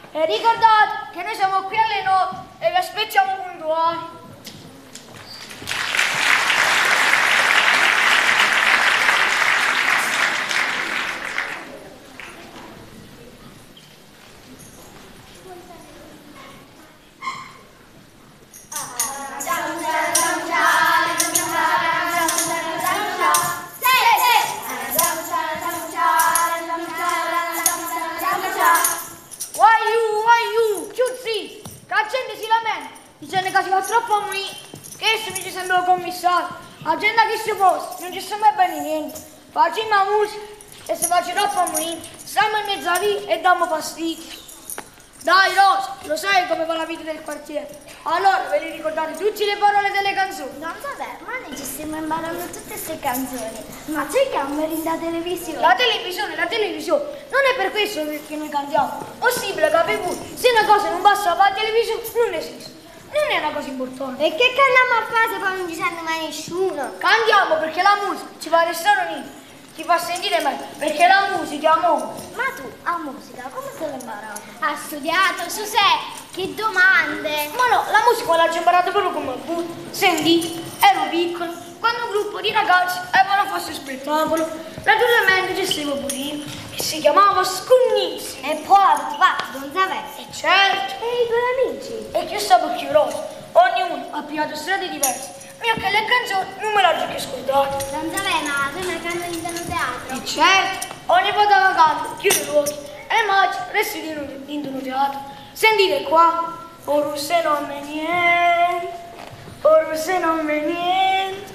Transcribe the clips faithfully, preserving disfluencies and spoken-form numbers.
E ricordate che noi siamo qui alle nove e vi aspettiamo puntuali. Dicendo che si fa troppo a morire, che adesso mi ci sembra commissario. La gente che si posa, non ci sembra bene niente. Facciamo la musica e se faccio troppo a morire, stiamo in mezzo a lì e diamo fastidio. Dai Rosa, lo sai come va la vita del quartiere. Allora ve li ricordate tutte le parole delle canzoni? Non vabbè, ma noi ci stiamo imparando tutte queste canzoni. Ma c'è camera in la televisione? La televisione, la televisione. Non è per questo che noi cantiamo. Possibile che voi, se una cosa non passa per la televisione, non esiste. Non è una cosa importante. E che cantiamo a fare se poi non ci sente mai nessuno? Cantiamo perché la musica ci fa restare uniti, ci fa sentire meglio, perché la musica è amore. Ma tu a musica come te l'hai imparata? Ha studiato, su sé, che domande! Ma no, la musica l'ho imparata proprio come voi. Senti, ero piccolo, quando un gruppo di ragazzi avevano fatto questo spettacolo, naturalmente ci stavo pure io, che si chiamava Scugnizzi. E poi avete fatto, non sapete? E certo. E i tuoi amici? E io stavo più rosa, ognuno ha pigliato strade diverse. Mio che le canzoni non me le ho più ascoltate. Non sapete, ma tu ne canti in teatro? E certo, ogni volta che canto chiudo gli occhi e immagino resto in un teatro. Sentite qua, ora se non me niente, ora se non me niente.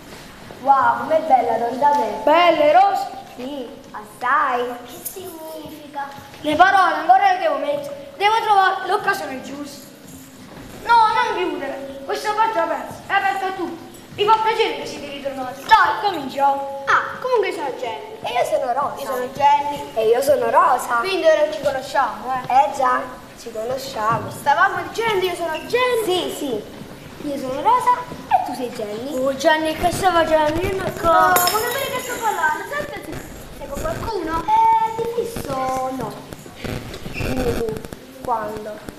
Wow, com'è bella, non sapete? Belle rose? Sì, assai. Ma che significa? Le parole ancora le devo mettere, devo trovare l'occasione giusta. No, non chiudere, questa parte è aperta, è aperta a tutti. Mi fa piacere che siete ritornati. Dai, cominciamo. Ah, comunque sono Jenny. E io sono Rosa. Io sono Jenny. E io sono Rosa. Quindi ora ci conosciamo, eh? Eh già, ci conosciamo. Stavamo dicendo io sono Jenny. Sì, sì. Io sono Rosa e tu sei Jenny. Oh Gianni, che stai facendo? Io non Oh, capisco. ma non vedi che sto parlando? Sempre tu. Sei con qualcuno? Eh, di fisso no. Dimmi tu, quando?